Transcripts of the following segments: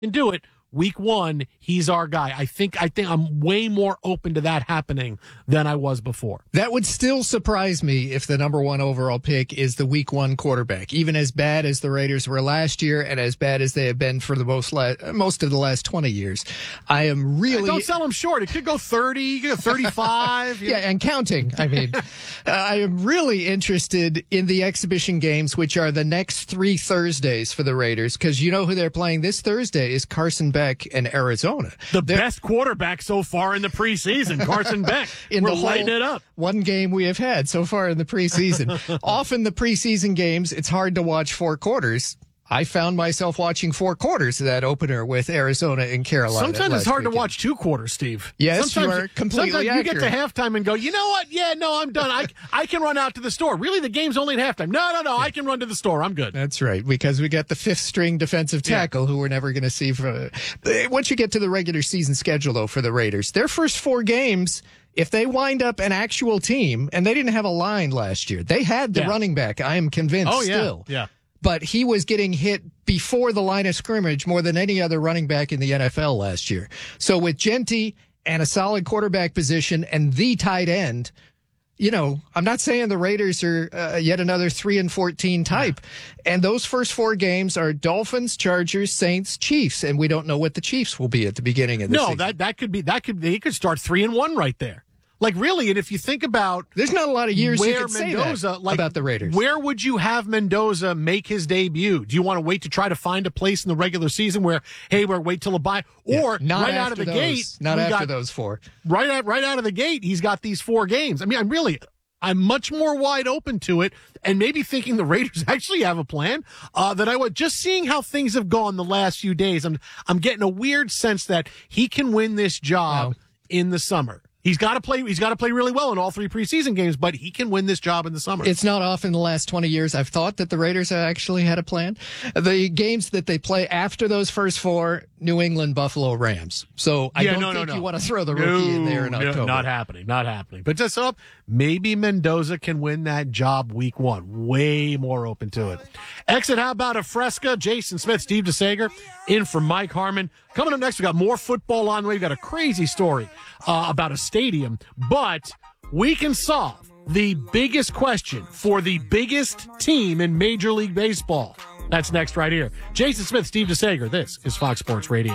can do it. Week 1, he's our guy. I think I'm way more open to that happening than I was before. That would still surprise me if the number 1 overall pick is the Week 1 quarterback, even as bad as the Raiders were last year and as bad as they have been for the most of the last 20 years. I am really... Don't sell him short. It could go 30, you could go 35. Yeah, and counting. I mean, I am really interested in the exhibition games, which are the next 3 Thursdays for the Raiders, because you know who they're playing this Thursday is Carson Beck in Arizona. They're best quarterback so far in the preseason, Carson Beck. We're lighting it up. One game we have had so far in the preseason. Often the preseason games, it's hard to watch 4 quarters. I found myself watching 4 quarters of that opener with Arizona and Carolina. Sometimes it's hard to watch 2 quarters, Steve. Yes, you are completely accurate. You get to halftime and go, you know what? Yeah, no, I'm done. I can run out to the store. Really, the game's only at halftime. No, I can run to the store. I'm good. That's right, because we got the 5th string defensive tackle who we're never going to see. Once you get to the regular season schedule, though, for the Raiders, their first 4 games, if they wind up an actual team, and they didn't have a line last year, they had the running back, I am convinced, still. Yeah. But he was getting hit before the line of scrimmage more than any other running back in the NFL last year. So with Genty and a solid quarterback position and the tight end, you know, I'm not saying the Raiders are yet another 3-14 type. Yeah. And those first 4 games are Dolphins, Chargers, Saints, Chiefs, and we don't know what the Chiefs will be at the beginning of the season. No, they could start 3-1 right there. Like, really, and if you think about... There's not a lot of years you could Mendoza, say that about the Raiders. Where would you have Mendoza make his debut? Do you want to wait to try to find a place in the regular season where, hey, we're wait till a bye? Or right out of the gate... Not after those 4. Right out of the gate, he's got these 4 games. I mean, I'm much more wide open to it, and maybe thinking the Raiders actually have a plan that I would. Just seeing how things have gone the last few days, I'm getting a weird sense that he can win this job in the summer. He's got to play really well in all 3 preseason games, but he can win this job in the summer. It's not often the last 20 years I've thought that the Raiders actually had a plan. The games that they play after those first 4, New England, Buffalo, Rams. So I don't think you want to throw the rookie in there in October. Not happening. But just up, maybe Mendoza can win that job week 1. Way more open to it. Exit, how about a Fresca? Jason Smith, Steve DeSager, in for Mike Harmon. Coming up next, we got more football on the way. We got a crazy story about a stadium, but we can solve the biggest question for the biggest team in Major League Baseball. That's next right here. Jason Smith, Steve DeSager. This is Fox Sports Radio.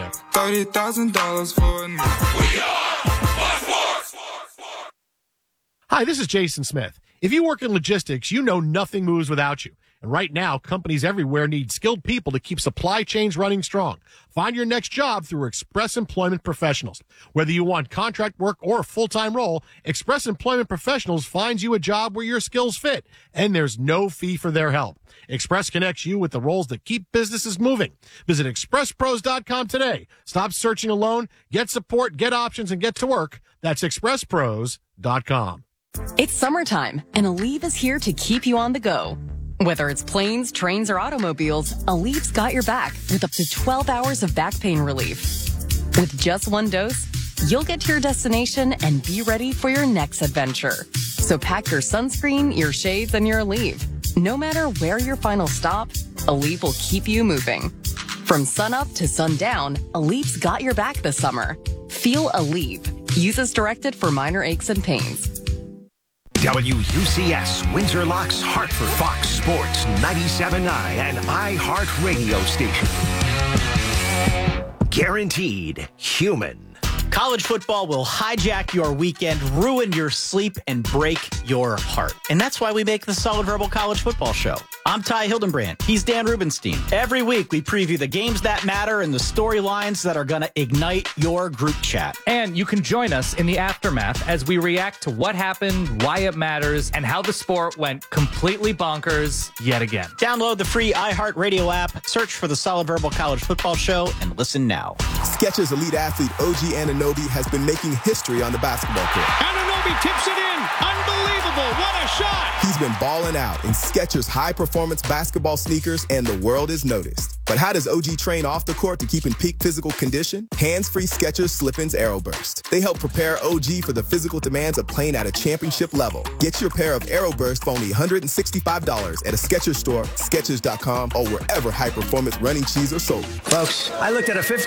$30,000 for a We are Fox Sports. Hi, this is Jason Smith. If you work in logistics, you know nothing moves without you. And right now, companies everywhere need skilled people to keep supply chains running strong. Find your next job through Express Employment Professionals. Whether you want contract work or a full-time role, Express Employment Professionals finds you a job where your skills fit, and there's no fee for their help. Express connects you with the roles that keep businesses moving. Visit expresspros.com today. Stop searching alone. Get support, get options, and get to work. That's expresspros.com. It's summertime, and Aleve is here to keep you on the go. Whether it's planes, trains, or automobiles, Aleve's got your back with up to 12 hours of back pain relief. With just 1 dose, you'll get to your destination and be ready for your next adventure. So pack your sunscreen, your shades, and your Aleve. No matter where your final stop, Aleve will keep you moving. From sunup to sundown, Aleve's got your back this summer. Feel Aleve. Use as directed for minor aches and pains. WUCS, Windsor Locks, Hartford, Fox Sports 97.9 and iHeart Radio Station. Guaranteed human. College football will hijack your weekend, ruin your sleep, and break your heart. And that's why we make the Solid Verbal College Football Show. I'm Ty Hildenbrand. He's Dan Rubenstein. Every week, we preview the games that matter and the storylines that are going to ignite your group chat. And you can join us in the aftermath as we react to what happened, why it matters, and how the sport went completely bonkers yet again. Download the free iHeartRadio app, search for the Solid Verbal College Football Show, and listen now. Skechers Elite Athlete OG Anunoby Anunoby has been making history on the basketball court. Anunoby tips it in. Unbelievable. What a shot. He's been balling out in Skechers high-performance basketball sneakers, and the world is noticed. But how does OG train off the court to keep in peak physical condition? Hands-free Skechers Slip-ins AeroBurst. They help prepare OG for the physical demands of playing at a championship level. Get your pair of AeroBurst for only $165 at a Skechers store, Skechers.com, or wherever high-performance running shoes are sold. Folks, I looked at a 15